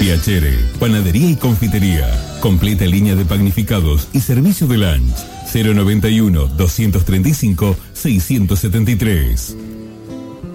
Piacere, panadería y confitería. Completa línea de panificados y servicio de lunch. 091 235 673.